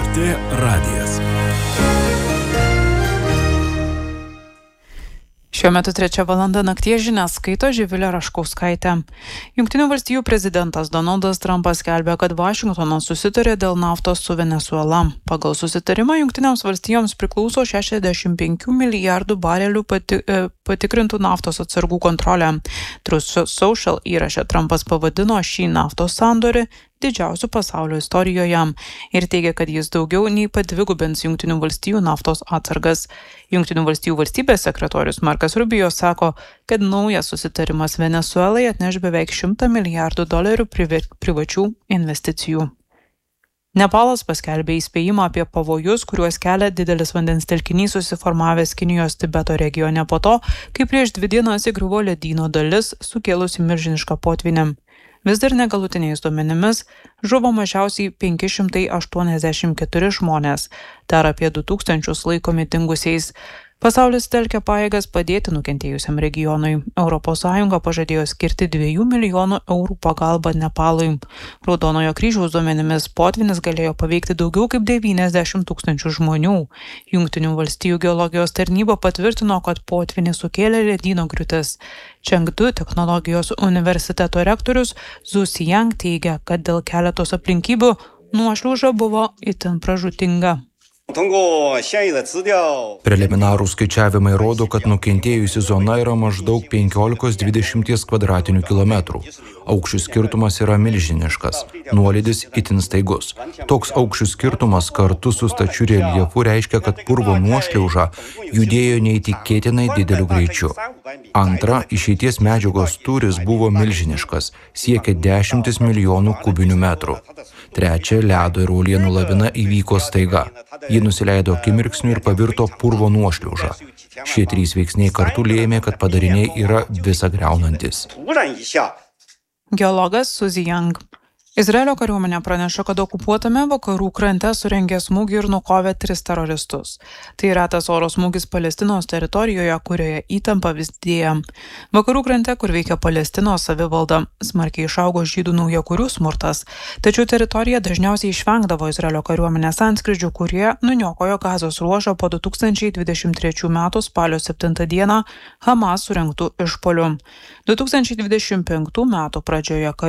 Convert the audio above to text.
LRT radijas. Šiuo metu 3 valanda nakties žinias skaito Živilė Raškauskaitė. Jungtinių valstijų prezidentas Donaldas Trumpas skelbia, kad Vašingtonas susitarė dėl naftos su Venesuela. Pagal susitarimą Jungtinėms valstijoms priklauso 65 milijardų barelių patikrintų naftos atsargų kontrolė. Truth Social įraše Trumpas pavadino šį naftos sandorį didžiausių pasaulio istorijoje ir teigia, kad jis daugiau nei padvigubins Jungtinių valstijų naftos atsargas. Jungtinių valstijų valstybės sekretorius Markas Rubio sako, kad naujas susitarimas Venesuelai atneš beveik $100 milijardų privačių investicijų. Nepalas paskelbė įspėjimą apie pavojus, kuriuos kelia didelis vandens telkinys susiformavęs Kinijos Tibeto regione po to, kai prieš 2 dienas įgriuvo ledyno dalis, sukėlusi milžinišką potvynį. Vis dar negalutiniais duomenimis žuvo mažiausiai 584 žmonės, dar apie 2000 laikomi dingusiais. Pasaulis telkia pajėgas padėti nukentėjusiam regionui. ES pažadėjo skirti 2 milijonų eurų pagalbą Nepalui. Raudonojo kryžiaus duomenimis potvynis galėjo paveikti daugiau kaip 90 000 žmonių. Jungtinių valstijų geologijos tarnyba patvirtino, kad potvynį sukėlė ledyno griūtis. Chengdu technologijos universiteto rektorius Zhu Xiang teigia, kad dėl keletos aplinkybių nuošliauža buvo itin pražūtinga. Preliminarūs skaičiavimai rodo, kad nukentėjusi zona yra maždaug 15-20 kvadratinių kilometrų. Aukščių skirtumas yra milžiniškas, nuolydis itin staigus. Toks aukščių skirtumas kartu su stačiu reljefu reiškia, kad purvo nuošliauža judėjo neįtikėtinai dideliu greičiu. Antra, išeities medžiagos tūris buvo milžiniškas, siekė 10 milijonų kubinių metrų. Trečia, ledo ir uolienų lavina įvyko staiga. Ji nusileido akimirksniu ir pavirto purvo nuošliauža. Šie 3 veiksniai kartu lėmė, kad padariniai yra visa griaunantis. Geologas Suzy Young. Izraelio kariuomenė praneša, kad okupuotame vakarų krante surengė smūgį ir nukovė 3 teroristus. Tai retas oro smūgis Palestinos teritorijoje, kurioje įtampa vis didėja. Vakarų krante, kur veikia Palestinos savivalda, smarkiai išaugo žydų naujakurių smurtas. Tačiau teritorija dažniausiai išvengdavo Izraelio kariuomenės antskridžių, kurie nuniokojo Gazos ruožą po 2023 m. spalio 7 d. Hamas surengtų išpuolių. 2025 m. pradžioje